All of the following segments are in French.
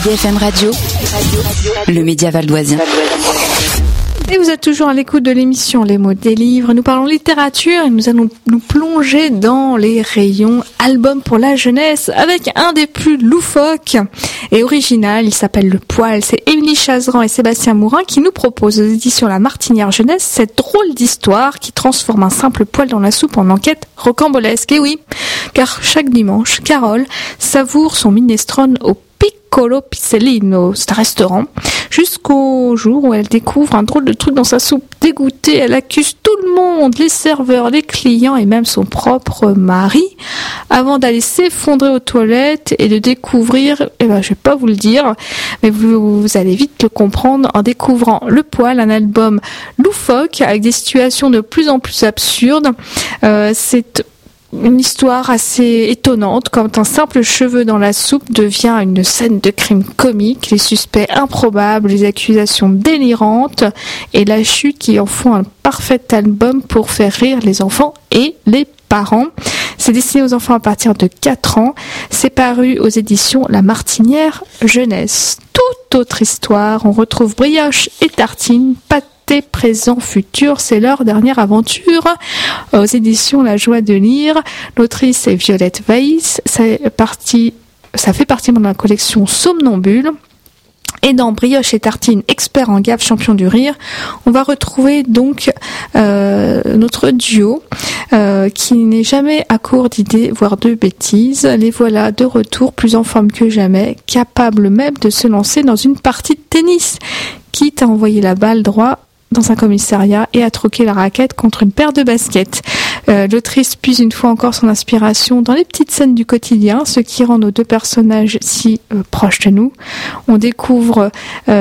IDFM Radio, le média valdoisien. Et vous êtes toujours à l'écoute de l'émission Les mots des livres. Nous parlons littérature et nous allons nous plonger dans les rayons albums pour la jeunesse avec un des plus loufoques et original. Il s'appelle Le Poil. C'est Émilie Chazeran et Sébastien Mourin qui nous proposent aux éditions La Martinière Jeunesse cette drôle d'histoire qui transforme un simple poil dans la soupe en enquête rocambolesque. Et oui, car chaque dimanche, Carole savoure son minestrone au Piccolo Pizzellino, c'est un restaurant, jusqu'au jour où elle découvre un drôle de truc dans sa soupe. Dégoûtée, elle accuse tout le monde, les serveurs, les clients et même son propre mari, avant d'aller s'effondrer aux toilettes et de découvrir, je vais pas vous le dire, mais vous allez vite le comprendre en découvrant Le Poil, un album loufoque avec des situations de plus en plus absurdes. C'est une histoire assez étonnante, quand un simple cheveu dans la soupe devient une scène de crime comique, les suspects improbables, les accusations délirantes et la chute qui en font un parfait album pour faire rire les enfants et les parents. C'est destiné aux enfants à partir de 4 ans. C'est paru aux éditions La Martinière Jeunesse. Toute autre histoire, on retrouve Brioche et Tartine, présent, futur, c'est leur dernière aventure aux éditions La Joie de lire. L'autrice est Violette Weiss. Ça fait partie de la collection Somnambule. Et dans Brioche et Tartine, expert en gaffe, champion du rire, on va retrouver donc notre duo qui n'est jamais à court d'idées, voire de bêtises. Les voilà de retour, plus en forme que jamais, capables même de se lancer dans une partie de tennis, quitte à envoyer la balle droit dans un commissariat et à troquer la raquette contre une paire de baskets. L'autrice puise une fois encore son inspiration dans les petites scènes du quotidien, ce qui rend nos deux personnages si proches de nous. On découvre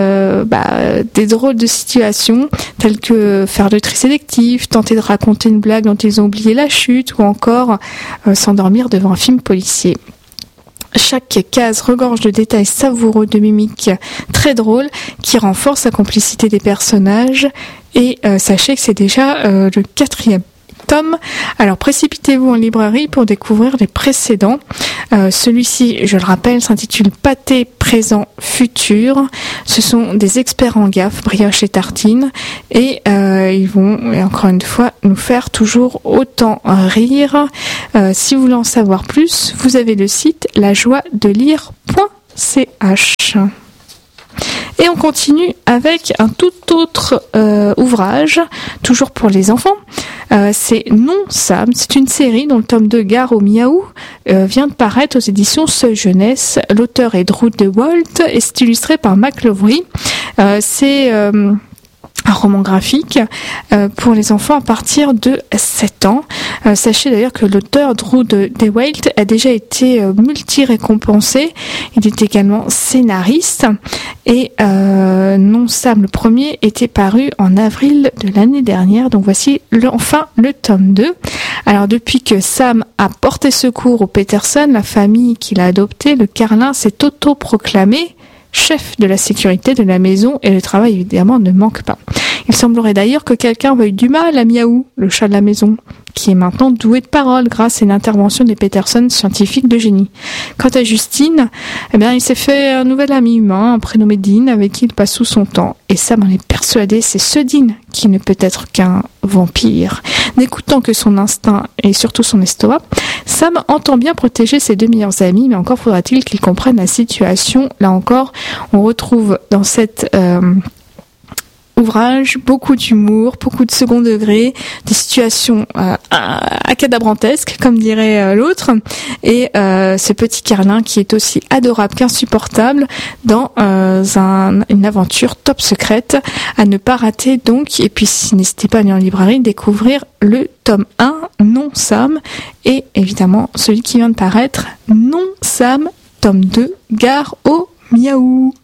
des drôles de situations telles que faire le tri sélectif, tenter de raconter une blague dont ils ont oublié la chute ou encore s'endormir devant un film policier. Chaque case regorge de détails savoureux, de mimiques très drôles qui renforcent la complicité des personnages. Et sachez que c'est déjà le 4e tome. Alors précipitez-vous en librairie pour découvrir les précédents. Celui-ci, je le rappelle, s'intitule Pâté, présent, futur. Ce sont des experts en gaffe, Brioche et Tartine, et ils vont, encore une fois, nous faire toujours autant rire. Si vous voulez en savoir plus, vous avez le site lajoiedelire.ch. Et on continue avec un tout autre ouvrage, toujours pour les enfants. C'est Non Sam, c'est une série dont le tome 2 Gare au Miaou vient de paraître aux éditions Seuil Jeunesse. L'auteur est Drew DeWalt et c'est illustré par Mac Lowery. C'est un roman graphique pour les enfants à partir de 7 ans. Sachez d'ailleurs que l'auteur Drew DeWalt a déjà été multi-récompensé. Il est également scénariste. Et Non Sam, le premier, était paru en avril de l'année dernière. Donc voici enfin le tome 2. Alors depuis que Sam a porté secours au Peterson, la famille qu'il a adoptée, le Carlin s'est autoproclamé chef de la sécurité de la maison et le travail évidemment ne manque pas. Il semblerait d'ailleurs que quelqu'un veuille du mal à Miaou, le chat de la maison, qui est maintenant doué de parole grâce à une intervention des Peterson scientifiques de génie. Quant à Justine, il s'est fait un nouvel ami humain, prénommé Dean, avec qui il passe tout son temps. Et Sam en est persuadé, c'est ce Dean qui ne peut être qu'un vampire. N'écoutant que son instinct et surtout son estomac, Sam entend bien protéger ses 2 meilleurs amis, mais encore faudra-t-il qu'il comprenne la situation. Là encore, on retrouve dans cette ouvrage beaucoup d'humour, beaucoup de second degré, des situations acadabrantesques, comme dirait l'autre, et ce petit Carlin qui est aussi adorable qu'insupportable dans une aventure top secrète à ne pas rater donc. Et puis n'hésitez pas à aller en librairie découvrir le tome 1, Non Sam, et évidemment celui qui vient de paraître, Non Sam, tome 2, Gare au Miaou.